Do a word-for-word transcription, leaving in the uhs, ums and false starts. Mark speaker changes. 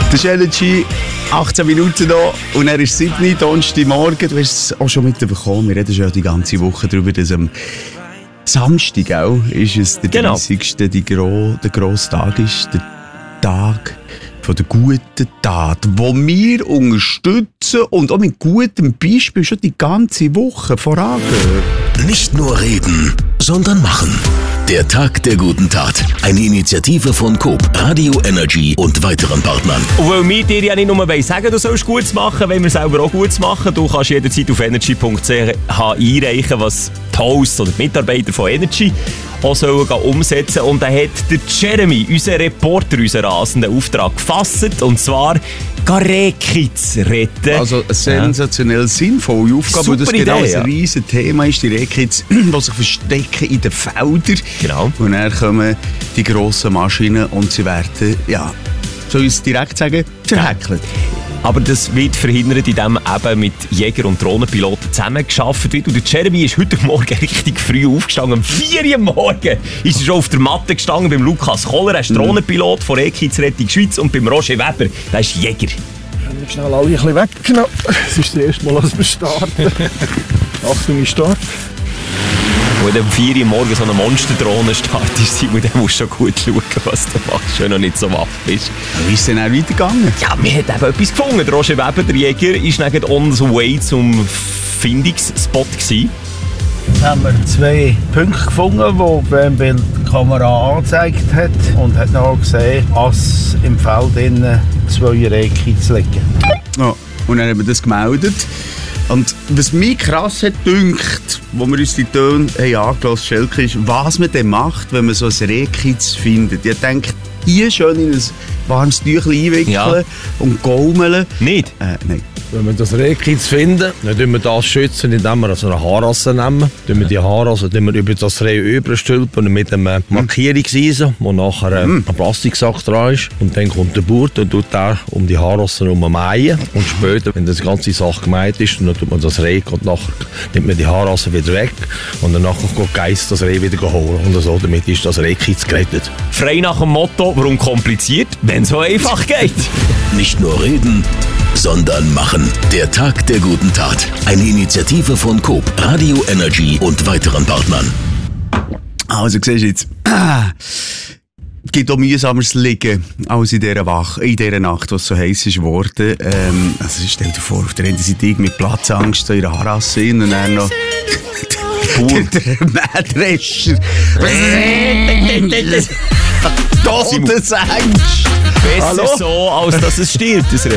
Speaker 1: Das ist Energy, achtzehn Minuten noch und er ist sieben, Donnerstagmorgen. Du hast es auch schon mitbekommen, wir reden schon die ganze Woche darüber, dass am Samstag auch ist es der
Speaker 2: Genau.
Speaker 1: dreißigste Die gro- der grosse Tag ist, der Tag von der guten Tat, wo wir unterstützen und auch mit gutem Beispiel schon die ganze Woche vorangehen.
Speaker 3: Nicht nur reden, sondern machen. Der Tag der guten Tat. Eine Initiative von Coop, Radio Energy und weiteren Partnern.
Speaker 2: Und weil wir dir ja nicht nur sagen, du sollst Gutes machen, wollen wir selber auch Gutes machen. Du kannst jederzeit auf energy punkt c h einreichen, was die Hosts oder die Mitarbeiter von Energy auch sollen umsetzen. Und dann hat der Jeremy, unser Reporter, unseren rasenden Auftrag gefasst. Und zwar Rehkitz retten.
Speaker 1: Also eine sensationell sinnvolle Aufgabe,
Speaker 2: Super
Speaker 1: weil das genau
Speaker 2: Idee, ja.
Speaker 1: ein riesen Thema ist. Die Rehkitz, die sich verstecken in den Feldern.
Speaker 2: Genau.
Speaker 1: Und dann kommen die grossen Maschinen und sie werden, ja, soll ich es direkt sagen, zerhäckelt.
Speaker 2: Aber das wird verhindert, indem eben mit Jäger- und Drohnenpiloten zusammengearbeitet wird. Und der Jeremy ist heute Morgen richtig früh aufgestanden. Um vier Uhr morgens ist er schon auf der Matte gestanden beim Lukas Kohler. Er ist Drohnenpilot von Rehkitz Rettung Schweiz. Und beim Roger Weber, der ist Jäger.
Speaker 4: Ich habe schnell alle ein bisschen weggenommen. Es ist das erste Mal, dass wir starten. Achtung, ich starte.
Speaker 2: Wenn du um vier Uhr morgens so eine Monsterdrohne startest, Simon, dann musst du schon gut schauen, was du machst, wenn du noch nicht so wach bist.
Speaker 1: Wie ist es denn auch weitergegangen?
Speaker 2: Ja, wir haben eben etwas gefunden. Der Roger Weber, der Jäger, war dann on the way zum Findungsspot gewesen.
Speaker 5: Jetzt haben wir zwei Punkte gefunden, die beim Bild die Kamera angezeigt hat und hat noch gesehen, dass im Feld innen zwei Rehkitz liegen.
Speaker 1: Ja, und dann haben wir das gemeldet. Und was mich krass hat gedünkt, wo wir uns die Töne angelassen Schelke, ist, was man dann macht, wenn man so ein Rehkitz findet. Ich denke, hier schön in ein warmes Tüchlein einwickeln
Speaker 2: Ja.
Speaker 1: und gaumeln.
Speaker 2: Nicht?
Speaker 1: Äh, nein.
Speaker 4: Wenn wir das Rehkitz finden, dann schützen wir das, schützen, indem wir so eine Haarrasse nehmen. Dann wir die Haarrasse wir über das Reh überstülpen mit einem Markierungseisen, wo nachher ein Plastiksack dran ist. Und dann kommt der Bauer und tut da um die Haarrasse herum mähen. Und später, wenn das ganze Sache gemäht ist, dann tut man das Reh und nachher nimmt man die Haarrasse wieder weg. Und danach geht Geiss das Reh wieder holen. Und so, damit ist das Rehkitz gerettet.
Speaker 2: Frei nach dem Motto, warum kompliziert, wenn es so einfach geht.
Speaker 3: Nicht nur reden, sondern machen. Der Tag der guten Tat. Eine Initiative von Coop, Radio Energy und weiteren Partnern.
Speaker 1: Also, siehst du jetzt, es gibt auch mühsameres Liegen als in dieser, Wach, in dieser Nacht, was so heiß ist geworden. Ähm, also, stell dir vor, auf der einen Seite mit Platzangst so in der Harasse hin und dann noch der, der Mähdrescher. Todesangst.
Speaker 2: Besser
Speaker 1: Hallo?
Speaker 2: so, als dass es stirbt, das Reh.